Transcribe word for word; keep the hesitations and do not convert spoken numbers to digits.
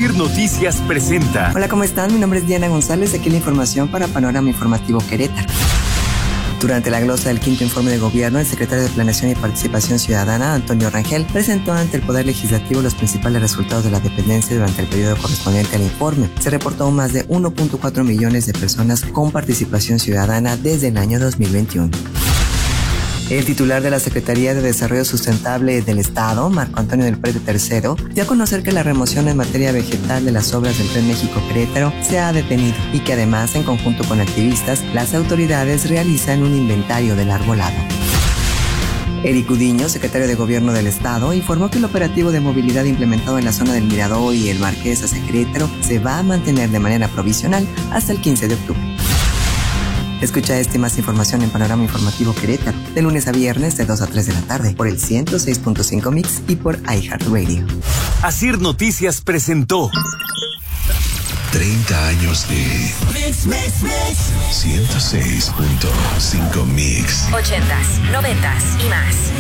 Noticias presenta. Hola, ¿cómo están? Mi nombre es Diana González, aquí la información para Panorama Informativo Querétaro. Durante la glosa del quinto informe de gobierno, el secretario de Planeación y Participación Ciudadana, Antonio Rangel, presentó ante el Poder Legislativo los principales resultados de la dependencia durante el periodo correspondiente al informe. Se reportó más de uno punto cuatro millones de personas con participación ciudadana desde el año dos mil veintiuno. El titular de la Secretaría de Desarrollo Sustentable del Estado, Marco Antonio del Prete tercero, dio a conocer que la remoción en materia vegetal de las obras del Tren México-Querétaro se ha detenido y que además, en conjunto con activistas, las autoridades realizan un inventario del arbolado. Eric Udiño, secretario de Gobierno del Estado, informó que el operativo de movilidad implementado en la zona del Mirador y el Marqués hacia Querétaro se va a mantener de manera provisional hasta el quince de octubre. Escucha esta y más información en Panorama Informativo Querétaro, de lunes a viernes de dos a tres de la tarde, por el ciento seis punto cinco Mix y por iHeartRadio. Asir Noticias presentó treinta años de Mix, Mix, Mix. ciento seis punto cinco Mix. Ochentas, noventas y más.